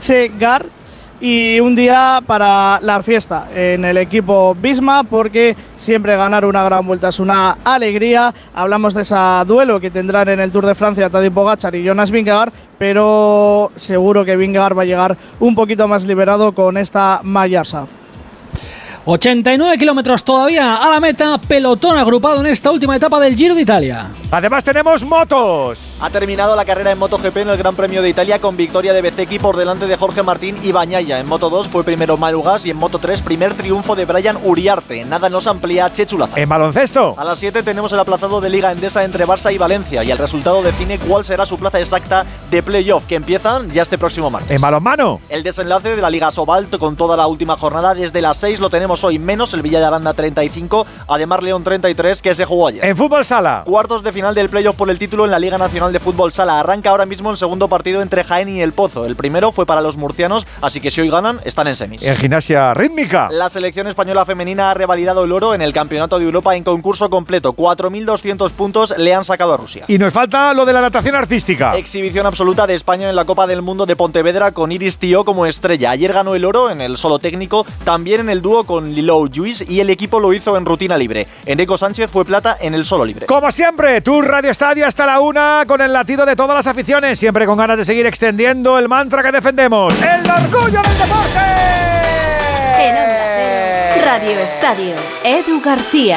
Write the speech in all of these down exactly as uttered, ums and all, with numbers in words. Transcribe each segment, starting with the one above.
Vingegaard. Y un día para la fiesta en el equipo Visma, porque siempre ganar una gran vuelta es una alegría. Hablamos de ese duelo que tendrán en el Tour de Francia Tadej Pogačar y Jonas Vingegaard, pero seguro que Vingegaard va a llegar un poquito más liberado con esta Mayarsa. ochenta y nueve kilómetros todavía a la meta, pelotón agrupado en esta última etapa del Giro de Italia. Además tenemos motos. Ha terminado la carrera en MotoGP en el Gran Premio de Italia con victoria de Bezzecchi por delante de Jorge Martín y Bagnaia. En Moto dos fue primero Manu Gas y en Moto tres primer triunfo de Brian Uriarte. Nada nos amplía Chechu Lázaro. En baloncesto. A las siete tenemos el aplazado de Liga Endesa entre Barça y Valencia y el resultado define cuál será su plaza exacta de playoff, que empiezan ya este próximo martes. En balonmano. El desenlace de la Liga Sobal con toda la última jornada desde las seis lo tenemos hoy, menos el Villa de Aranda treinta y cinco, Ademar León treinta y tres, que se jugó ayer. En fútbol sala. Cuartos de final del playoff por el título en la Liga Nacional de Fútbol Sala. Arranca ahora mismo el segundo partido entre Jaén y El Pozo. El primero fue para los murcianos, así que si hoy ganan, están en semis. En gimnasia rítmica. La selección española femenina ha revalidado el oro en el Campeonato de Europa en concurso completo. cuatro mil doscientos puntos le han sacado a Rusia. Y nos falta lo de la natación artística. Exhibición absoluta de España en la Copa del Mundo de Pontevedra con Iris Tío como estrella. Ayer ganó el oro en el solo técnico, también en el dúo con Lilou Lluís, y el equipo lo hizo en rutina libre. Enrico Sánchez fue plata en el solo libre. Como siempre, tu Radio Estadio hasta la una con el latido de todas las aficiones, siempre con ganas de seguir extendiendo el mantra que defendemos, el orgullo del deporte. En Onda Cero, Radio Estadio, Edu García.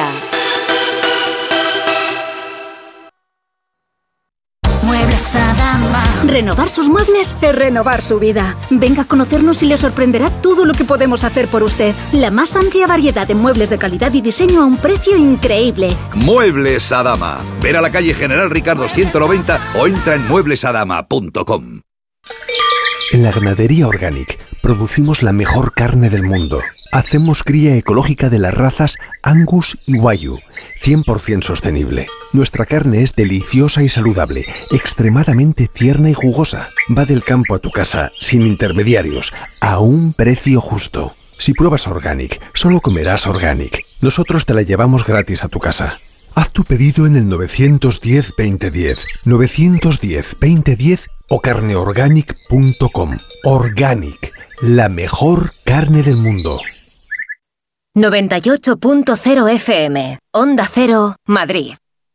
Muebles Adama. Renovar sus muebles es renovar su vida. Venga a conocernos y le sorprenderá todo lo que podemos hacer por usted. La más amplia variedad de muebles de calidad y diseño a un precio increíble. Muebles Adama. Ven a la calle General Ricardo ciento noventa o entra en muebles adama punto com. En la ganadería Organic producimos la mejor carne del mundo. Hacemos cría ecológica de las razas Angus y Wagyu, cien por ciento sostenible. Nuestra carne es deliciosa y saludable, extremadamente tierna y jugosa. Va del campo a tu casa, sin intermediarios, a un precio justo. Si pruebas Organic, solo comerás Organic. Nosotros te la llevamos gratis a tu casa. Haz tu pedido en el nueve uno cero, veinte diez, nueve uno cero, veinte diez o carneorganic punto com. Organic, la mejor carne del mundo. noventa y ocho punto cero F M, Onda Cero, Madrid.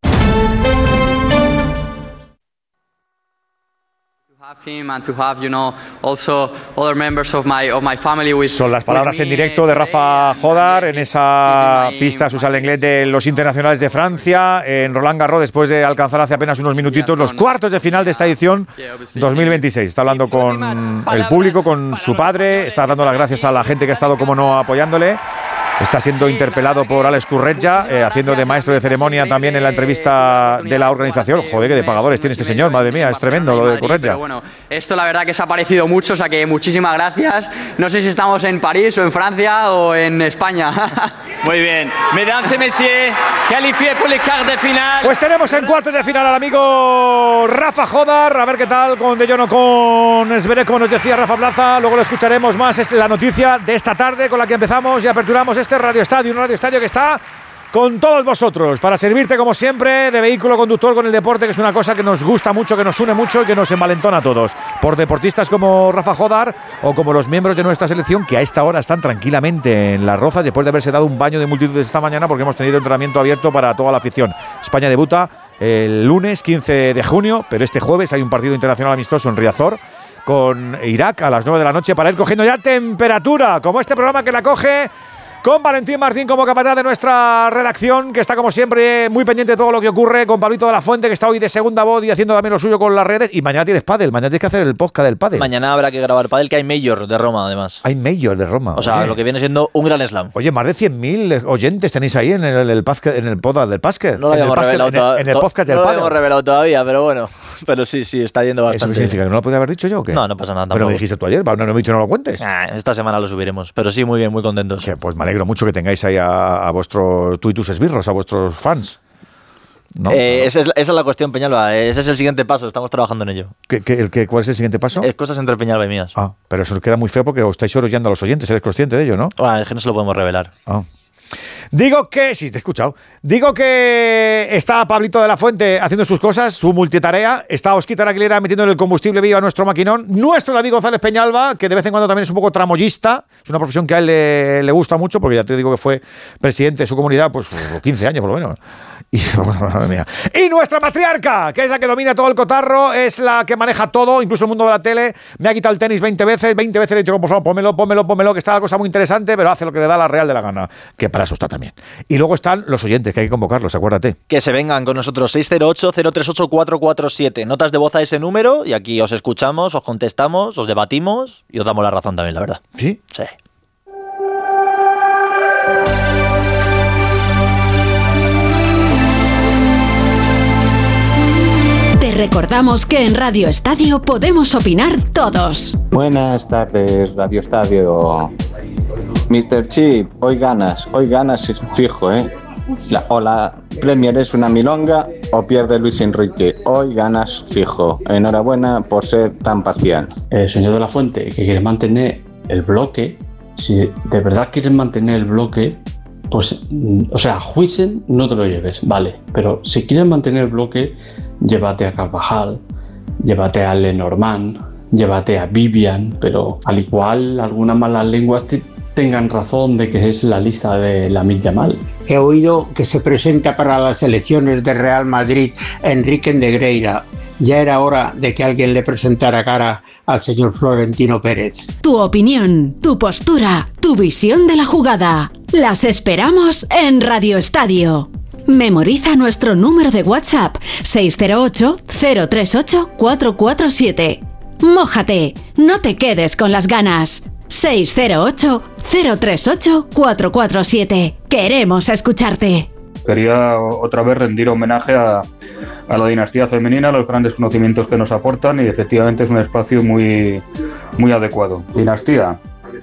Son las palabras en directo de Rafa Jodar en esa pista Susan Lenglet de los internacionales de Francia en Roland Garros, después de alcanzar hace apenas unos minutitos los cuartos de final de esta edición dos mil veintiséis. Está hablando con el público, con su padre, está dando las gracias a la gente que ha estado, como no, apoyándole. Está siendo interpelado por Alex Curretja, eh, haciendo de maestro de ceremonia también en la entrevista de la organización. Joder, qué de pagadores tiene este señor, madre mía, es tremendo lo de Curretja. Pero bueno, esto la verdad que se ha parecido mucho, o sea que muchísimas gracias. No sé si estamos en París o en Francia o en España. Muy bien. Mesdames et messieurs, qualifié por el quart de final. Pues tenemos en cuartos de final al amigo Rafa Jodar. A ver qué tal con De Jon o con Zverev, como nos decía Rafa Plaza. Luego lo escucharemos más. Es la noticia de esta tarde con la que empezamos y aperturamos este Radio Estadio. Un Radio Estadio que está con todos vosotros para servirte, como siempre, de vehículo conductor con el deporte, que es una cosa que nos gusta mucho, que nos une mucho y que nos envalentona a todos. Por deportistas como Rafa Jodar o como los miembros de nuestra selección, que a esta hora están tranquilamente en Las Rozas después de haberse dado un baño de multitudes esta mañana, porque hemos tenido entrenamiento abierto para toda la afición. España debuta el lunes quince de junio, pero este jueves hay un partido internacional amistoso en Riazor con Irak a las nueve de la noche para ir cogiendo ya temperatura, como este programa que la coge con Valentín Martín como capataz de nuestra redacción, que está como siempre muy pendiente de todo lo que ocurre, con Pablito de la Fuente, que está hoy de segunda voz y haciendo también lo suyo con las redes. Y mañana tienes pádel, mañana tienes que hacer el podcast del pádel. Mañana habrá que grabar pádel, que hay Major de Roma, además. Hay Major de Roma. O sea, oye, lo que viene siendo un gran slam. Oye, más de cien mil oyentes tenéis ahí en el, el, el, en el podcast del Pasquet. No lo habíamos revelado todavía. En el podcast del pádel. No lo pádel. habíamos revelado todavía, pero bueno. Pero sí, sí, está yendo bastante. ¿Eso qué significa? ¿Que no lo podía haber dicho yo o qué? No, no pasa nada tampoco. Pero me dijiste tú ayer, no, no me he dicho no lo cuentes. Ah, esta semana lo subiremos, pero sí, muy bien, muy contentos. Que, pues me alegro mucho que tengáis ahí a, a vuestros tú y tus esbirros, a vuestros fans. ¿No? Eh, esa, es, esa es la cuestión, Peñalba. Ese es el siguiente paso, estamos trabajando en ello. ¿Qué, qué, el, qué, ¿Cuál es el siguiente paso? Es cosas entre Peñalba y mías. Ah, pero eso queda muy feo porque os estáis orollando a los oyentes, eres consciente de ello, ¿no? Bueno, es que no se lo podemos revelar. Ah. Digo que, sí, te he escuchado. Digo que está Pablito de la Fuente haciendo sus cosas, su multitarea. Está Osquitar Aguilera metiendo el combustible vivo a nuestro maquinón. Nuestro David González Peñalba, que de vez en cuando también es un poco tramoyista. Es una profesión que a él le, le gusta mucho, porque ya te digo que fue presidente de su comunidad, pues quince años por lo menos. Y, madre mía. Y nuestra matriarca, que es la que domina todo el cotarro, es la que maneja todo, incluso el mundo de la tele. Me ha quitado el tenis veinte veces, veinte veces le he dicho, por favor, pómelo, pómelo, pómelo, que está la cosa muy interesante, pero hace lo que le da la real de la gana, que para eso está también. Y luego están los oyentes, que hay que convocarlos, acuérdate. Que se vengan con nosotros, seis cero ocho, cero tres ocho, cuatro cuatro siete. Notas de voz a ese número y aquí os escuchamos, os contestamos, os debatimos y os damos la razón también, la verdad. ¿Sí? Sí. Te recordamos que en Radio Estadio podemos opinar todos. Buenas tardes, Radio Estadio. mister Chip, hoy ganas, hoy ganas fijo, ¿eh? La, o la Premier es una milonga o pierde Luis Enrique. Hoy ganas fijo. Enhorabuena por ser tan parcial. El señor de la Fuente, que quiere mantener el bloque, si de verdad quieres mantener el bloque, pues, o sea, Huijsen no te lo lleves, vale. Pero si quieres mantener el bloque, llévate a Carvajal, llévate a Lenormand, llévate a Vivian, pero al igual algunas malas lenguas te tengan razón de que es la lista de Lamine Yamal. He oído que se presenta para las elecciones de Real Madrid Enrique Negreira. Ya era hora de que alguien le presentara cara al señor Florentino Pérez. Tu opinión, tu postura, tu visión de la jugada. Las esperamos en Radio Estadio. Memoriza nuestro número de WhatsApp seis cero ocho, cero tres ocho, cuatro cuatro siete. Mójate, no te quedes con las ganas. seis cero ocho, cero tres ocho, cuatro cuatro siete. Queremos escucharte. Quería otra vez rendir homenaje a, a la dinastía femenina, a los grandes conocimientos que nos aportan y efectivamente es un espacio muy, muy adecuado. Dinastía.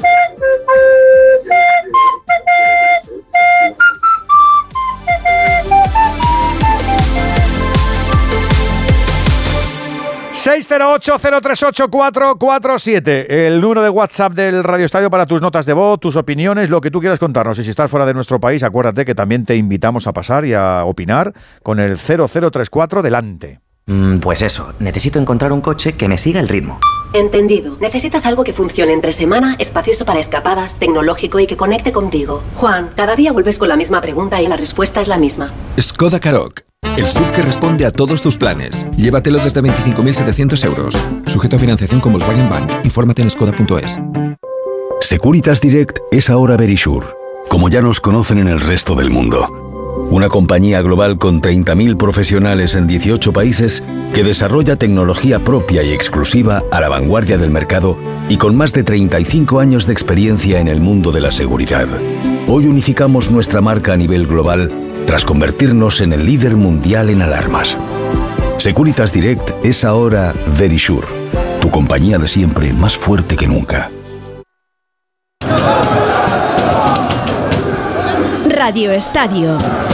seis cero ocho, cero tres ocho, cuatro cuatro siete, el número de WhatsApp del Radio Estadio para tus notas de voz, tus opiniones, lo que tú quieras contarnos. Y si estás fuera de nuestro país, acuérdate que también te invitamos a pasar y a opinar con el cero cero tres cuatro delante. Mm, pues eso, necesito encontrar un coche que me siga el ritmo. Entendido. Necesitas algo que funcione entre semana, espacioso para escapadas, tecnológico y que conecte contigo. Juan, cada día vuelves con la misma pregunta y la respuesta es la misma. Skoda Karoq. El S U V que responde a todos tus planes. Llévatelo desde veinticinco mil setecientos euros. Sujeto a financiación con Volkswagen Bank. Infórmate en skoda punto es. Securitas Direct es ahora Verisure, como ya nos conocen en el resto del mundo. Una compañía global con treinta mil profesionales en dieciocho países que desarrolla tecnología propia y exclusiva a la vanguardia del mercado y con más de treinta y cinco años de experiencia en el mundo de la seguridad. Hoy unificamos nuestra marca a nivel global tras convertirnos en el líder mundial en alarmas. Securitas Direct es ahora Verisure, tu compañía de siempre más fuerte que nunca. Radio Estadio.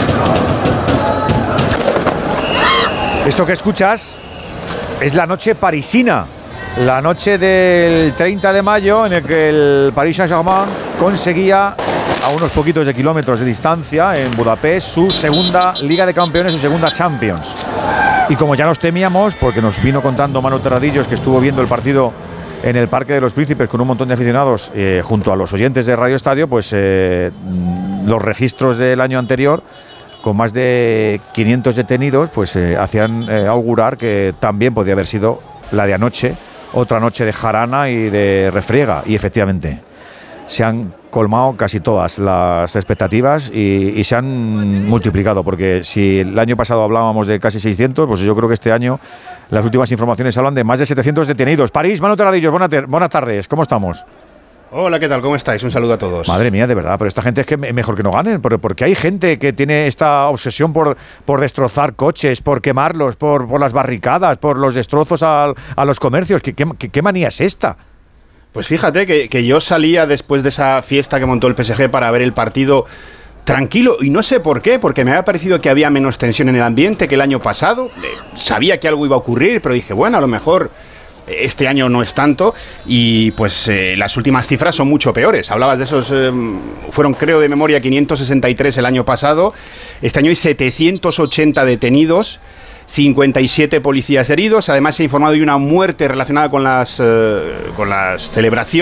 Esto que escuchas es la noche parisina, la noche del treinta de mayo en el que el Paris Saint-Germain conseguía a unos poquitos de kilómetros de distancia en Budapest su segunda Liga de Campeones, su segunda Champions. Y como ya nos temíamos, porque nos vino contando Manu Terradillos, que estuvo viendo el partido en el Parque de los Príncipes con un montón de aficionados eh, junto a los oyentes de Radio Estadio, pues eh, los registros del año anterior, con más de quinientos detenidos, pues eh, hacían eh, augurar que también podía haber sido la de anoche, otra noche de jarana y de refriega. Y efectivamente, se han colmado casi todas las expectativas y, y se han multiplicado, porque si el año pasado hablábamos de casi seiscientos, pues yo creo que este año las últimas informaciones hablan de más de setecientos detenidos. París, Manu Terradillos, buenas, buenas tardes, ¿cómo estamos? Hola, ¿qué tal? ¿Cómo estáis? Un saludo a todos. Madre mía, de verdad, pero esta gente es que mejor que no ganen, porque hay gente que tiene esta obsesión por, por destrozar coches, por quemarlos, por, por las barricadas, por los destrozos a, a los comercios. ¿Qué, qué, qué manía es esta? Pues fíjate que, que yo salía después de esa fiesta que montó el P S G para ver el partido tranquilo, y no sé por qué, porque me había parecido que había menos tensión en el ambiente que el año pasado. Eh, sabía que algo iba a ocurrir, pero dije, bueno, a lo mejor Este año no es tanto y pues eh, las últimas cifras son mucho peores. Hablabas de esos, eh, fueron creo de memoria quinientos sesenta y tres el año pasado. Este año hay setecientos ochenta detenidos, cincuenta y siete policías heridos. Además se ha informado de una muerte relacionada con las, eh, con las celebraciones.